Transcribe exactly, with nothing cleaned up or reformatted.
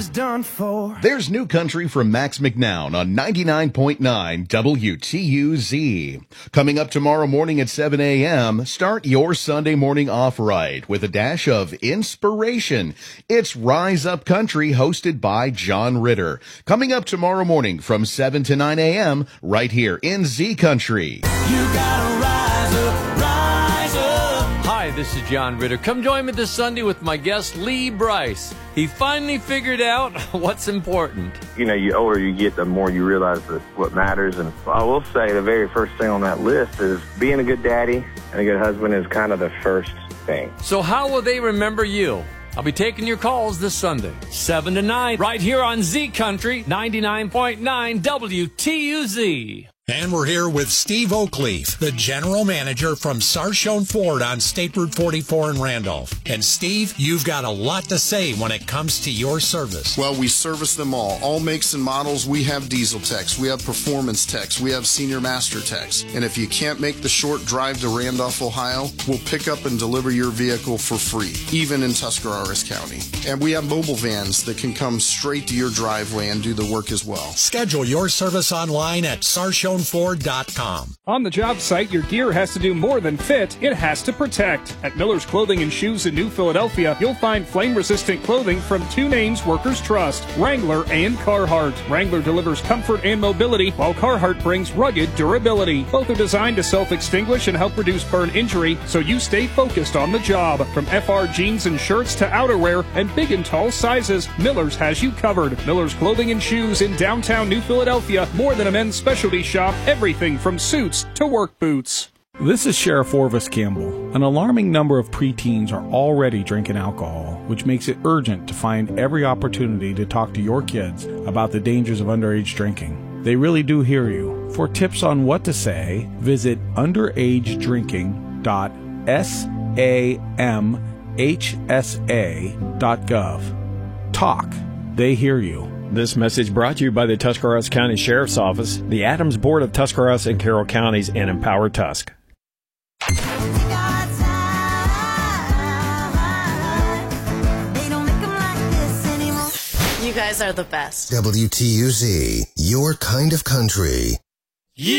Done for. There's new country from Max McNown on ninety-nine point nine W T U Z. Coming up tomorrow morning at seven a.m., start your Sunday morning off right with a dash of inspiration. It's Rise Up Country, hosted by John Ritter. Coming up tomorrow morning from seven to nine a.m. right here in Z Country. You gotta rise up, rise up. Hi, this is John Ritter. Come join me this Sunday with my guest, Lee Bryce. He finally figured out what's important. You know, the older you get, the more you realize that what matters. And I will say the very first thing on that list is being a good daddy and a good husband is kind of the first thing. So how will they remember you? I'll be taking your calls this Sunday, seven to nine, right here on Z Country, ninety-nine point nine W T U Z. And we're here with Steve Oakleaf, the general manager from Sarshone Ford on State Route forty-four in Randolph. And Steve, you've got a lot to say when it comes to your service. Well, we service them all. All makes and models. We have diesel techs. We have performance techs. We have senior master techs. And if you can't make the short drive to Randolph, Ohio, we'll pick up and deliver your vehicle for free, even in Tuscarawas County. And we have mobile vans that can come straight to your driveway and do the work as well. Schedule your service online at sarshone ford dot com. On the job site, your gear has to do more than fit, it has to protect. At Miller's Clothing and Shoes in New Philadelphia, you'll find flame-resistant clothing from two names workers trust, Wrangler and Carhartt. Wrangler delivers comfort and mobility, while Carhartt brings rugged durability. Both are designed to self-extinguish and help reduce burn injury, so you stay focused on the job. From F R jeans and shirts to outerwear and big and tall sizes, Miller's has you covered. Miller's Clothing and Shoes in downtown New Philadelphia, more than a men's specialty shop, everything from suits to work boots. This is Sheriff Orvis Campbell. An alarming number of preteens are already drinking alcohol, which makes it urgent to find every opportunity to talk to your kids about the dangers of underage drinking. They really do hear you. For tips on what to say, visit underage drinking dot samhsa dot gov. Talk. They hear you. This message brought to you by the Tuscarawas County Sheriff's Office, the Adams Board of Tuscarawas and Carroll Counties, and Empower Tusk. You guys are the best. W T U Z, your kind of country.